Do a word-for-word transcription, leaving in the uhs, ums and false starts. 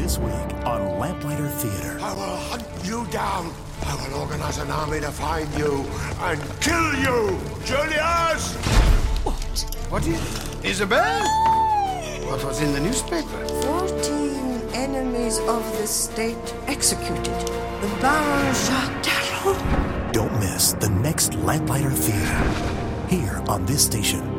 This week on Lamplighter Theater. I will hunt you down. I will organize an army to find you and kill you, Julius! What? What is... Isabel? What was in the newspaper? Fourteen enemies of the state executed. The Baron Jacques Darrow. Don't miss the next Lamplighter Theater here on this station.